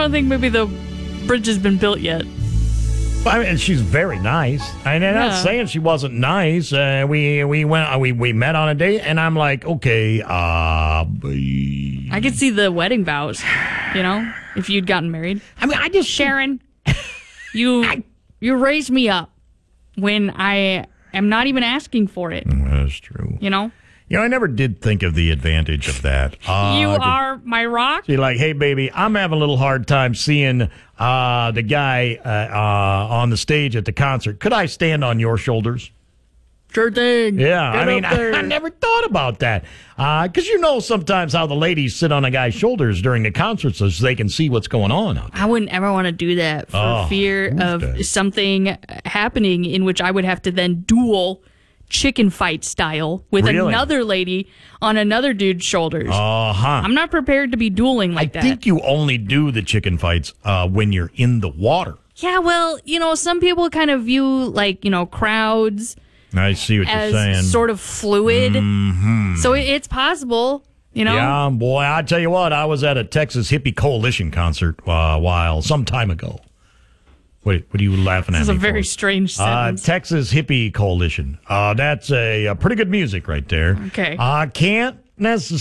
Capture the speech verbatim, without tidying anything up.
don't think maybe the bridge has been built yet. I mean, she's very nice. And I'm Yeah. not saying she wasn't nice. Uh, we we went we we met on a date, and I'm like, okay, uh, I could see the wedding vows, you know, if you'd gotten married. I mean, I just Sharon, you you raised me up when I am not even asking for it. That's true. You know, You know, I never did think of the advantage of that. Uh, you are my rock. Be like, hey, baby, I'm having a little hard time seeing uh, the guy uh, uh, on the stage at the concert. Could I stand on your shoulders? Sure thing. Yeah, Get I mean, up I, there. I never thought about that. Because you know sometimes how the ladies sit on a guy's shoulders during the concert so they can see what's going on out there. I wouldn't ever want to do that for Oh, fear who's of that? something happening in which I would have to then duel chicken fight style with Really? another lady on another dude's shoulders. Uh-huh. I'm not prepared to be dueling I like that. think you only do the chicken fights uh, when you're in the water. Yeah, well, you know, some people kind of view, like, you know, crowds I see what as you're saying. sort of fluid. Mm-hmm. So it, it's possible, you know? Yeah, boy, I tell you what, I was at a Texas Hippie Coalition concert uh, a while, some time ago. What, what are you laughing This at is me a very for? strange Uh, sentence. Texas Hippie Coalition. Uh, that's a, a pretty good music right there. Okay. I uh, can't necessarily